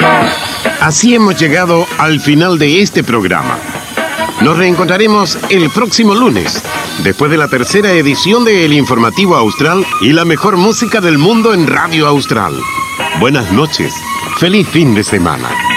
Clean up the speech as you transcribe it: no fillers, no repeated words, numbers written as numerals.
Así hemos llegado al final de este programa. Nos reencontraremos el próximo lunes, después de la tercera edición de El Informativo Austral y la mejor música del mundo en Radio Austral. Buenas noches. Feliz fin de semana.